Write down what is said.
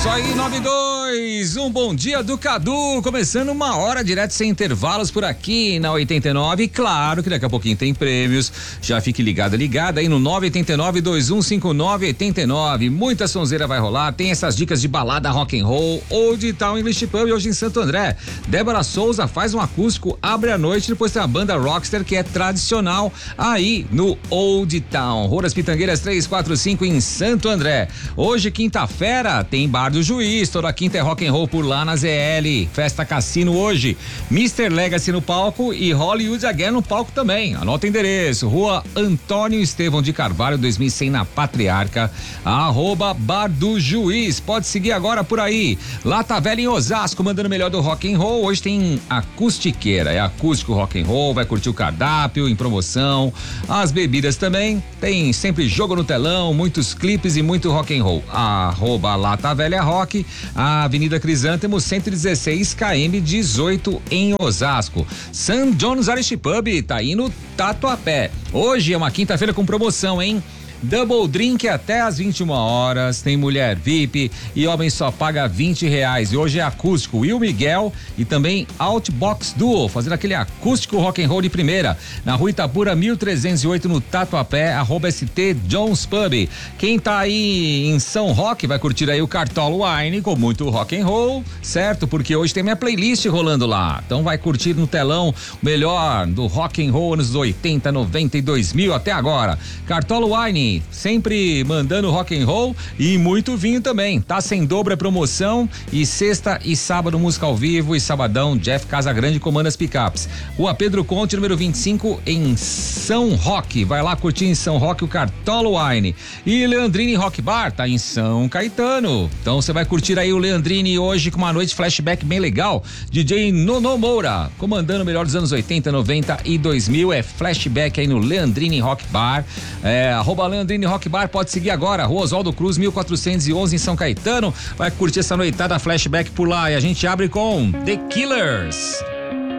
Isso aí, 92, um bom dia do Cadu, começando uma hora direto sem intervalos por aqui na 89, e claro que daqui a pouquinho tem prêmios, já fique ligada aí no 989-2159-89, muita sonzeira vai rolar, tem essas dicas de balada rock and roll, Old Town English Pub hoje em Santo André, Débora Souza faz um acústico, abre a noite, depois tem a banda Rockstar que é tradicional aí no Old Town, Rua das Pitangueiras 345 em Santo André. Hoje, quinta-feira, tem Bar do Juiz, toda quinta é rock and roll por lá na ZL, Festa Cassino hoje, Mr. Legacy no palco e Hollywood Again no palco também. Anota o endereço, Rua Antônio Estevão de Carvalho 2100 na Patriarca, @Bar do Juiz, pode seguir agora por aí. Lata Velha em Osasco, mandando o melhor do rock and roll, hoje tem acustiqueira, é acústico rock and roll, vai curtir o cardápio em promoção, as bebidas também, tem sempre jogo no telão, muitos clipes e muito rock and roll. Lata Velha Rock, a Avenida Crisântemo 116 km 18 em Osasco. St. John's Irish Pub tá aí no Tatuapé. Hoje é uma quinta-feira com promoção, hein? Double drink até às 21 horas, tem mulher VIP e homem só paga R$20. E hoje é acústico Will Miguel e também Outbox Duo, fazendo aquele acústico rock and roll de primeira, na Rua Itapura 1308 no Tatuapé, @ST Jones Pub. Quem tá aí em São Roque vai curtir aí o Cartola Wine com muito rock and roll, certo? Porque hoje tem minha playlist rolando lá. Então vai curtir no telão o melhor do rock and roll anos 80, 90 e 2000 até agora. Cartola Wine sempre mandando rock and roll e muito vinho também, tá sem dobra a promoção, e sexta e sábado música ao vivo, e sabadão Jeff Casagrande comanda as picapes. Rua Pedro Conte, número 25 em São Roque, vai lá curtir em São Roque o Cartola Wine. E Leandrini Rock Bar tá em São Caetano, então você vai curtir aí o Leandrini hoje com uma noite flashback bem legal, DJ Nono Moura comandando o melhor dos anos 80, 90 e 2000, é flashback aí no Leandrini Rock Bar, Leandrini Rock Bar, pode seguir agora, Rua Oswaldo Cruz 1411 em São Caetano, vai curtir essa noitada flashback por lá, e a gente abre com The Killers.